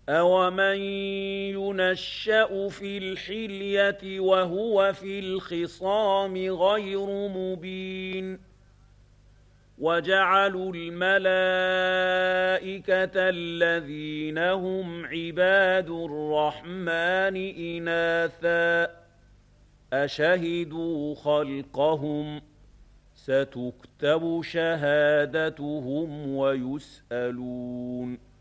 أَوَمَن يُنَشَّأُ فِي الْحِلْيَةِ وَهُوَ فِي الْخِصَامِ غَيْرُ مُبِينٍ وَجَعَلُوا الْمَلَائِكَةَ الَّذِينَ هُمْ عِبَادُ الرَّحْمَٰنِ إِنَاثًا أَشَهِدُوا خَلْقَهُمْ ۚ سَتُكْتَبُ شَهَادَتُهُمْ وَيُسْأَلُونَ